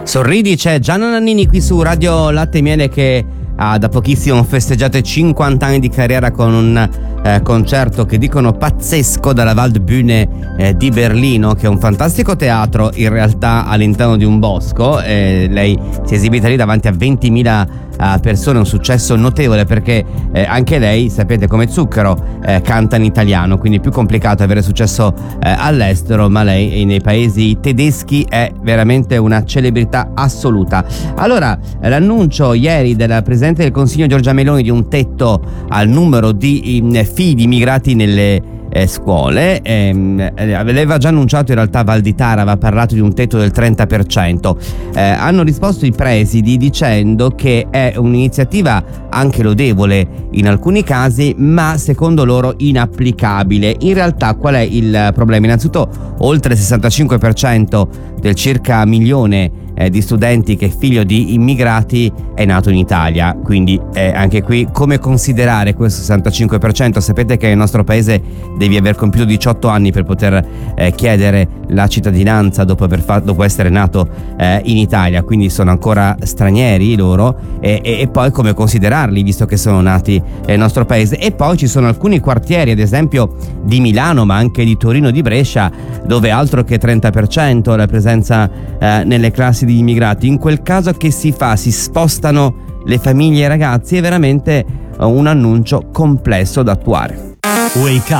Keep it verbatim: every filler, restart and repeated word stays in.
Sorridi, c'è Gianna Nannini qui su Radio Latte e Miele che ha da pochissimo festeggiato i cinquanta anni di carriera con un eh, concerto che dicono pazzesco dalla Waldbühne eh, di Berlino, che è un fantastico teatro in realtà all'interno di un bosco. Eh, lei si è esibita lì davanti a ventimila uh, persone, un successo notevole perché eh, anche lei, sapete, come Zucchero eh, canta in italiano, quindi è più complicato avere successo eh, all'estero, ma lei nei paesi tedeschi è veramente una celebrità assoluta. Allora, l'annuncio ieri della Presidente del Consiglio Giorgia Meloni di un tetto al numero di eh, figli di immigrati nelle eh, scuole, ehm, aveva già annunciato in realtà Valditara, aveva parlato di un tetto del trenta per cento. Eh, hanno risposto i presidi dicendo che è un'iniziativa anche lodevole in alcuni casi, ma secondo loro inapplicabile. In realtà qual è il problema? Innanzitutto, oltre il sessantacinque per cento del circa milione eh, di studenti che è figlio di immigrati è nato in Italia, quindi eh, anche qui come considerare questo sessantacinque per cento? Sapete che nel nostro paese devi aver compiuto diciotto anni per poter eh, chiedere la cittadinanza dopo, aver fatto, dopo essere nato eh, in Italia, quindi sono ancora stranieri loro, e, e, e poi come considerarli visto che sono nati nel nostro paese. E poi ci sono alcuni quartieri, ad esempio di Milano ma anche di Torino, di Brescia, dove altro che trenta per cento la presenza eh, nelle classi di immigrati. In quel caso che si fa? Si spostano le famiglie e i ragazzi? È veramente un annuncio complesso da attuare. Wake up.